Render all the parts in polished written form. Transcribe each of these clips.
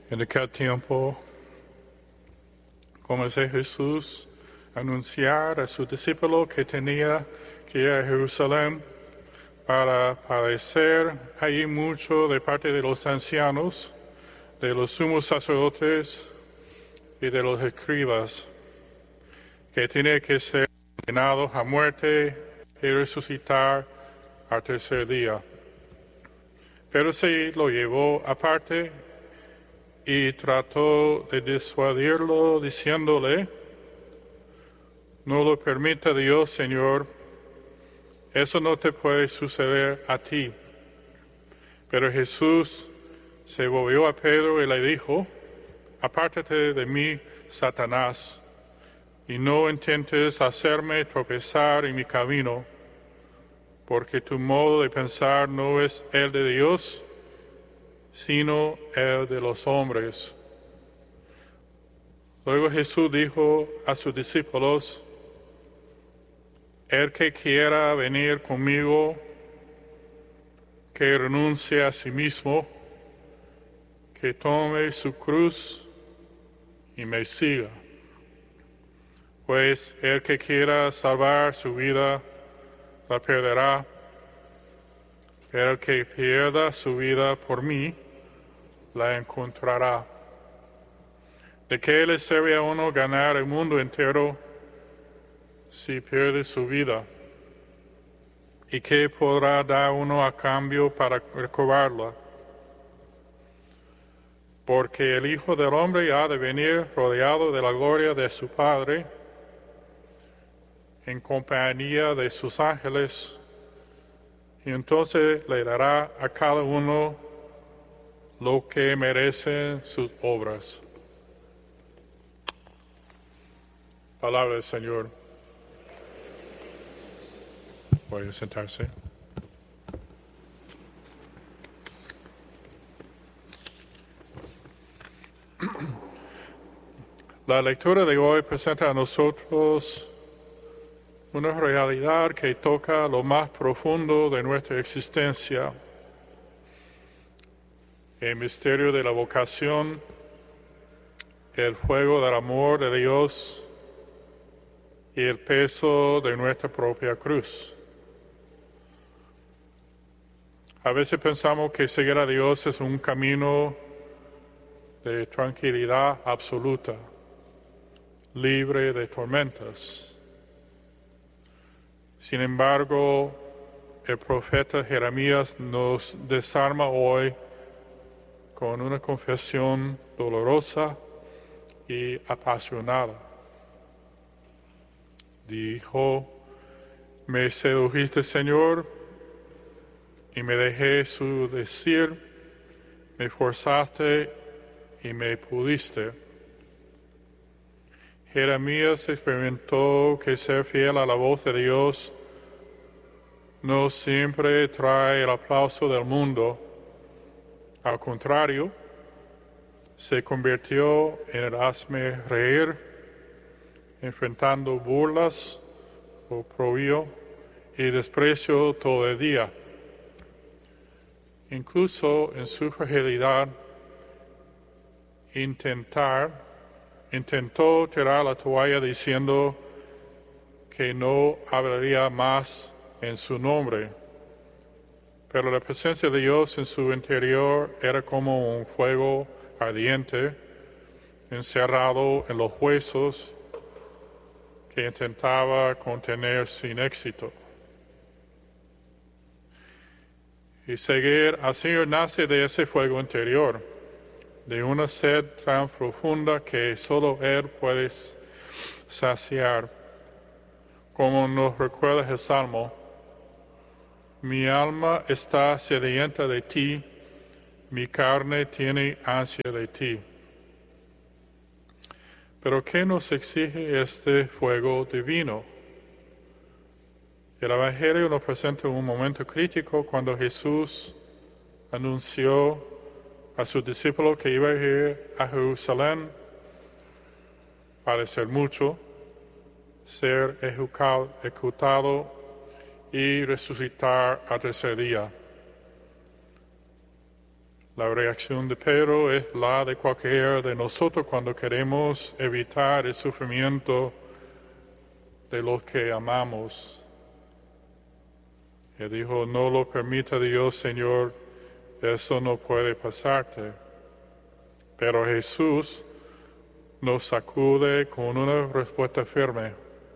En aquel tiempo, comenzó Jesús a anunciar a sus discípulos que tenía que ir a Jerusalén para padecer allí mucho de parte de los ancianos, de los sumos sacerdotes y de los escribas, que tenía que ser condenado a muerte y resucitar al tercer día. Pero se lo llevó aparte y trató de disuadirlo diciéndole: no lo permita Dios, Señor, eso no te puede suceder a ti. Pero Jesús se volvió a Pedro y le dijo: apártate de mí, Satanás, y no intentes hacerme tropezar en mi camino, porque tu modo de pensar no es el de Dios, sino el de los hombres. Luego Jesús dijo a sus discípulos: el que quiera venir conmigo, que renuncie a sí mismo, que tome su cruz y me siga. Pues el que quiera salvar su vida, la perderá, pero el que pierda su vida por mí, la encontrará. ¿De qué le sirve a uno ganar el mundo entero si pierde su vida? ¿Y qué podrá dar uno a cambio para recobrarla? Porque el Hijo del Hombre ha de venir rodeado de la gloria de su Padre, en compañía de sus ángeles, y entonces le dará a cada uno lo que merecen sus obras. Palabra del Señor. Puede sentarse. La lectura de hoy presenta a nosotros una realidad que toca lo más profundo de nuestra existencia: el misterio de la vocación, el fuego del amor de Dios y el peso de nuestra propia cruz. A veces pensamos que seguir a Dios es un camino de tranquilidad absoluta, libre de tormentas. Sin embargo, el profeta Jeremías nos desarma hoy con una confesión dolorosa y apasionada. Dijo: me sedujiste, Señor, y me dejé seducir, me forzaste y me pudiste. Jeremías experimentó que ser fiel a la voz de Dios no siempre trae el aplauso del mundo. Al contrario, se convirtió en el hazme reír, enfrentando burlas, oprobio y desprecio todo el día. Incluso en su fragilidad, intentó tirar la toalla diciendo que no hablaría más en su nombre. Pero la presencia de Dios en su interior era como un fuego ardiente, encerrado en los huesos, que intentaba contener sin éxito. Y seguir al Señor nace de ese fuego interior, de una sed tan profunda que solo Él puede saciar. Como nos recuerda el Salmo: mi alma está sedienta de ti, mi carne tiene ansia de ti. Pero ¿qué nos exige este fuego divino? El Evangelio nos presenta un momento crítico cuando Jesús anunció a sus discípulos que iba a ir a Jerusalén, padecer mucho, ser ejecutado y resucitar al tercer día. La reacción de Pedro es la de cualquiera de nosotros cuando queremos evitar el sufrimiento de los que amamos. Él dijo, no lo permita Dios, Señor, eso no puede pasarte. Pero Jesús nos sacude con una respuesta firme.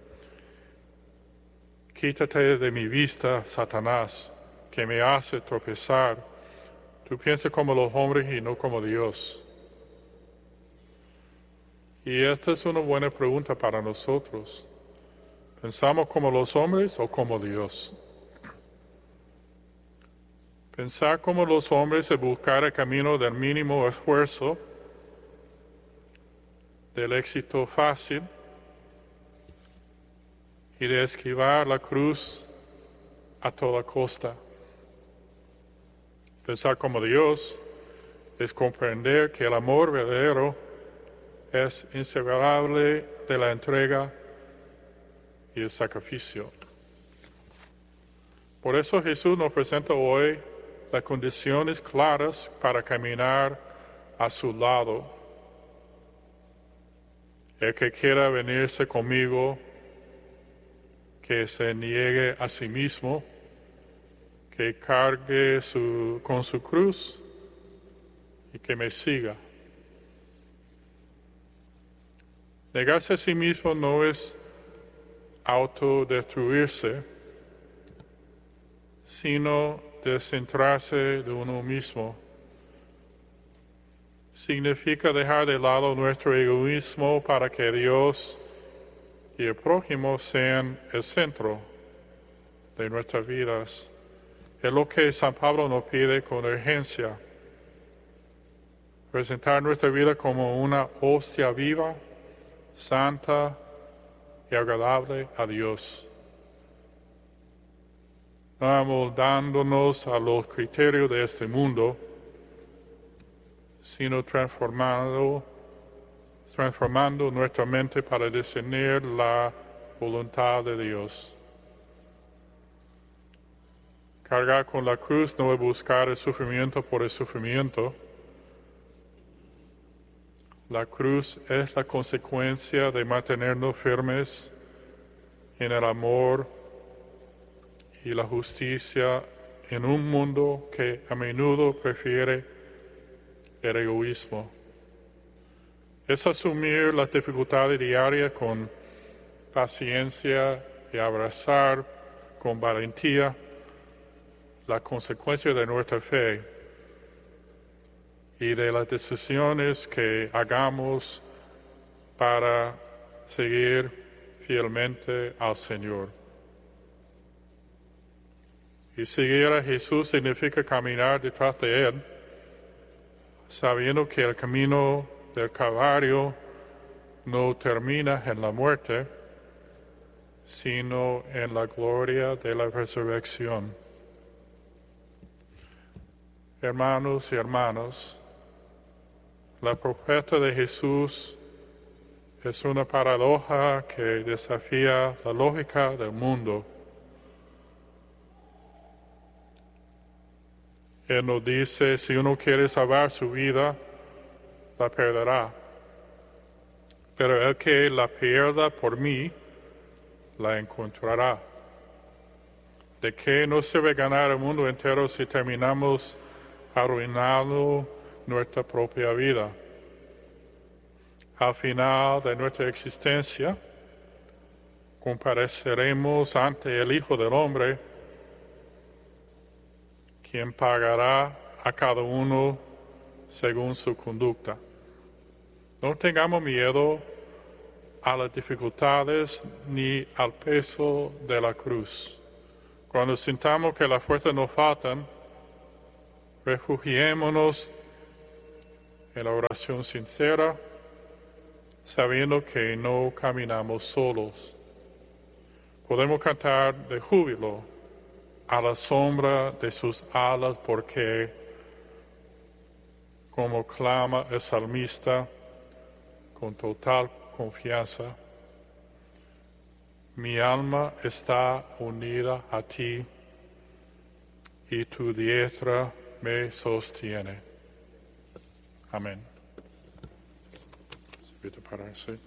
Quítate de mi vista, Satanás, que me hace tropezar. Tú piensas como los hombres y no como Dios. Y esta es una buena pregunta para nosotros. ¿Pensamos como los hombres o como Dios? Pensar como los hombres es buscar el camino del mínimo esfuerzo, del éxito fácil y de esquivar la cruz a toda costa. Pensar como Dios es comprender que el amor verdadero es inseparable de la entrega y el sacrificio. Por eso Jesús nos presenta hoy las condiciones claras para caminar a su lado. El que quiera venirse conmigo, que se niegue a sí mismo, que cargue con su cruz y que me siga. Negarse a sí mismo no es autodestruirse, sino descentrarse de uno mismo. Significa dejar de lado nuestro egoísmo para que Dios y el prójimo sean el centro de nuestras vidas. Es lo que San Pablo nos pide con urgencia. Presentar nuestra vida como una hostia viva, santa y agradable a Dios. No amoldándonos a los criterios de este mundo, sino transformando nuestra mente para discernir la voluntad de Dios. Cargar con la cruz no es buscar el sufrimiento por el sufrimiento. La cruz es la consecuencia de mantenernos firmes en el amor y la justicia en un mundo que a menudo prefiere el egoísmo. Es asumir las dificultades diarias con paciencia y abrazar con valentía la consecuencia de nuestra fe y de las decisiones que hagamos para seguir fielmente al Señor. Y seguir a Jesús significa caminar detrás de Él, sabiendo que el camino del Calvario no termina en la muerte, sino en la gloria de la resurrección. Hermanos y hermanas, la propuesta de Jesús es una paradoja que desafía la lógica del mundo. Él nos dice, si uno quiere salvar su vida, la perderá. Pero el que la pierda por mí, la encontrará. ¿De qué nos sirve ganar el mundo entero si terminamos arruinando nuestra propia vida? Al final de nuestra existencia, compareceremos ante el Hijo del Hombre, quien pagará a cada uno según su conducta. No tengamos miedo a las dificultades ni al peso de la cruz. Cuando sintamos que las fuerzas nos faltan, refugiémonos en la oración sincera, sabiendo que no caminamos solos. Podemos cantar de júbilo a la sombra de sus alas, porque, como clama el salmista con total confianza, mi alma está unida a ti y tu diestra me sostiene. Amén. Se invita a pararse.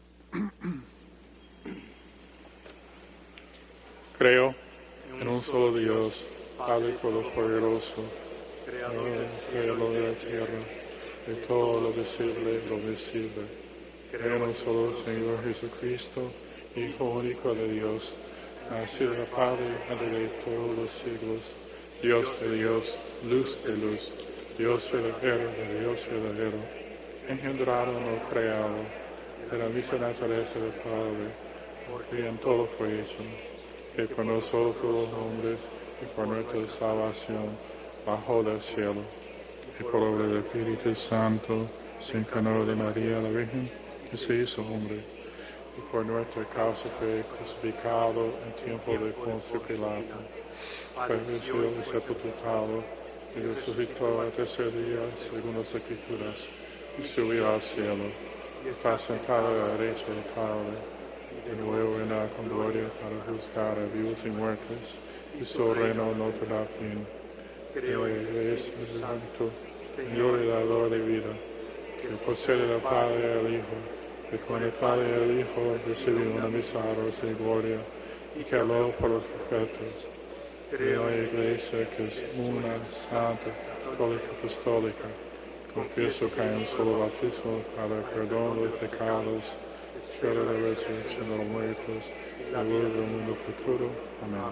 Creo en un solo Dios, Padre Todopoderoso, creador del cielo y de la tierra, de todo lo visible y lo invisible. Creo en un solo Señor Jesucristo, Hijo único de Dios, nacido del Padre antes de todos los siglos, Dios de Dios, luz de luz, Dios verdadero de Dios verdadero, engendrado, no creado, de la misma naturaleza del Padre, porque en todo fue hecho, que por nosotros los hombres y por nuestra salvación bajó del cielo, y por obra del Espíritu Santo se encarnó de María la Virgen y se hizo hombre, y por nuestra causa fue crucificado en tiempo de Poncio Pilato, padeció y sepultado, y resucitó al tercer día según las Escrituras, y subió al cielo, y está sentado a la derecha del Padre, y luego vendrá con gloria para juzgar a vivos y muertos, y su reino no tendrá fin. Creo en Jesús Santo, Señor y dador de vida, que procede del Padre y del Hijo, que con el Padre y el Hijo recibió una misa y gloria, y que habló por los profetas. Creo en la Iglesia que es una, santa, católica, apostólica. Confieso que hay un solo bautismo para el perdón de los pecados, espero la resurrección de los muertos y la luz del mundo futuro. Amén.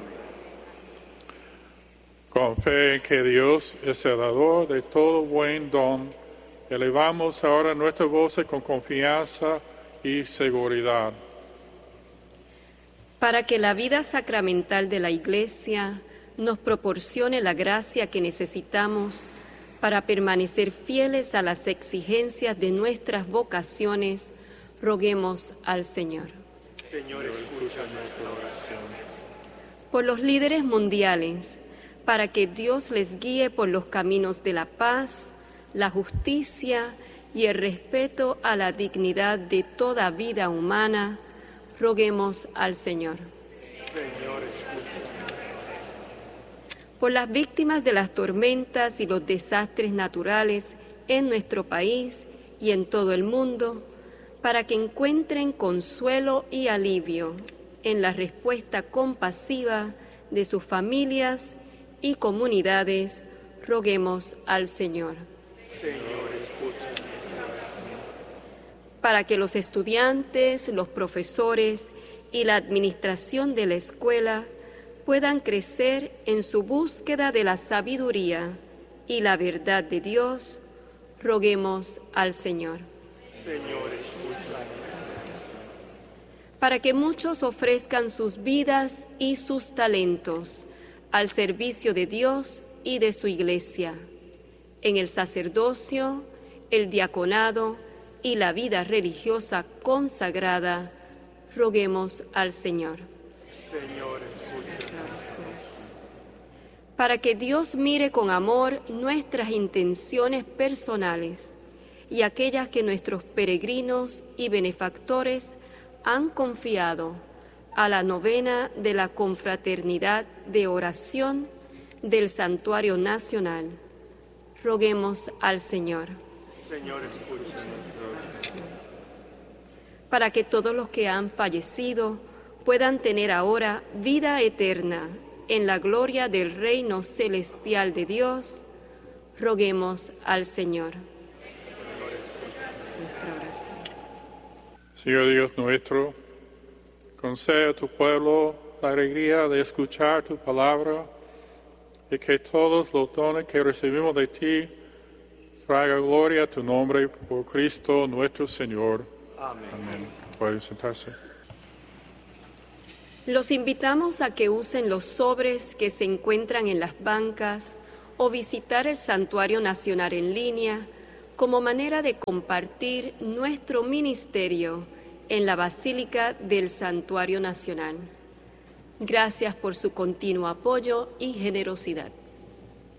Con fe en que Dios es el dador de todo buen don, elevamos ahora nuestras voces con confianza y seguridad. Para que la vida sacramental de la Iglesia nos proporcione la gracia que necesitamos para permanecer fieles a las exigencias de nuestras vocaciones, roguemos al Señor. Señor, escucha nuestra oración. Por los líderes mundiales, para que Dios les guíe por los caminos de la paz, la justicia y el respeto a la dignidad de toda vida humana, roguemos al Señor. Señor, escucha. Por las víctimas de las tormentas y los desastres naturales en nuestro país y en todo el mundo, para que encuentren consuelo y alivio en la respuesta compasiva de sus familias y comunidades, roguemos al Señor. Señor, escucha. Para que los estudiantes, los profesores y la administración de la escuela puedan crecer en su búsqueda de la sabiduría y la verdad de Dios, roguemos al Señor. Señor, escucha. Para que muchos ofrezcan sus vidas y sus talentos al servicio de Dios y de su Iglesia, en el sacerdocio, el diaconado y la vida religiosa consagrada, roguemos al Señor. Señor, escucha. Para que Dios mire con amor nuestras intenciones personales y aquellas que nuestros peregrinos y benefactores han confiado a la novena de la confraternidad de oración del Santuario Nacional. Roguemos al Señor. Señor, escucha nuestra oración. Para que todos los que han fallecido puedan tener ahora vida eterna en la gloria del reino celestial de Dios, roguemos al Señor. Nuestra oración. Señor Dios nuestro, concede a tu pueblo la alegría de escuchar tu palabra y que todos los dones que recibimos de ti traigan gloria a tu nombre por Cristo nuestro Señor. Amén. Amén. Pueden sentarse. Los invitamos a que usen los sobres que se encuentran en las bancas o visitar el Santuario Nacional en línea como manera de compartir nuestro ministerio en la Basílica del Santuario Nacional. Gracias por su continuo apoyo y generosidad.